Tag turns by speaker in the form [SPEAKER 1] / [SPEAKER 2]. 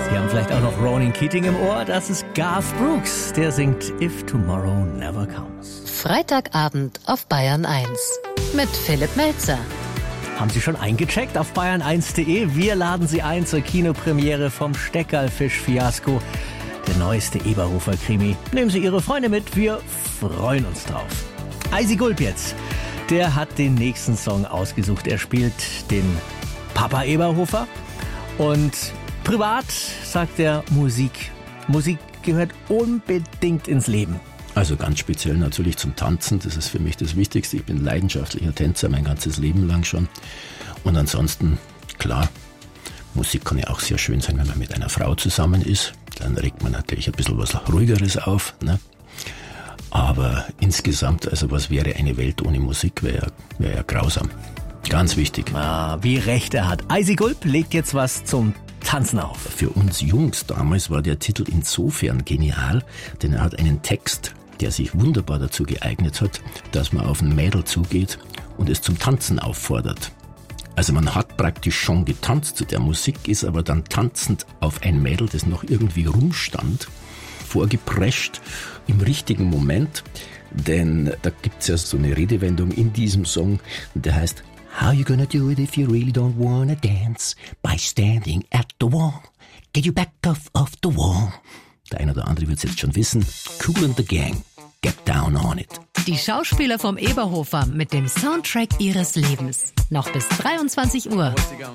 [SPEAKER 1] Sie haben vielleicht auch noch Ronan Keating im Ohr. Das ist Garth Brooks. Der singt If Tomorrow Never Comes.
[SPEAKER 2] Freitagabend auf Bayern 1 mit Philipp Melzer.
[SPEAKER 1] Haben Sie schon eingecheckt auf bayern1.de? Wir laden Sie ein zur Kinopremiere vom Steckerlfisch-Fiasko. Der neueste Eberhofer-Krimi. Nehmen Sie Ihre Freunde mit, wir freuen uns drauf. Eisi Gulb jetzt. Der hat den nächsten Song ausgesucht. Er spielt den Papa Eberhofer. Und privat sagt er Musik. Musik gehört unbedingt ins Leben.
[SPEAKER 3] Also ganz speziell natürlich zum Tanzen, das ist für mich das Wichtigste. Ich bin leidenschaftlicher Tänzer, mein ganzes Leben lang schon. Und ansonsten, klar, Musik kann ja auch sehr schön sein, wenn man mit einer Frau zusammen ist. Dann regt man natürlich ein bisschen was Ruhigeres auf, ne? Aber insgesamt, also was wäre eine Welt ohne Musik, wäre ja grausam. Ganz wichtig.
[SPEAKER 1] Ah, wie recht er hat. Eisi Gulb legt jetzt was zum Tanzen auf.
[SPEAKER 3] Für uns Jungs damals war der Titel insofern genial, denn er hat einen Text, der sich wunderbar dazu geeignet hat, dass man auf ein Mädel zugeht und es zum Tanzen auffordert. Also man hat praktisch schon getanzt zu der Musik, ist aber dann tanzend auf ein Mädel, das noch irgendwie rumstand, vorgeprescht im richtigen Moment. Denn da gibt's ja so eine Redewendung in diesem Song, der heißt: How you gonna do it if you really don't wanna dance? By standing at the wall. Get you back off the wall. Der eine oder andere wird's jetzt schon wissen. Kool and the Gang. Get down on it.
[SPEAKER 2] Die Schauspieler vom Eberhofer mit dem Soundtrack ihres Lebens. Noch bis 23 Uhr.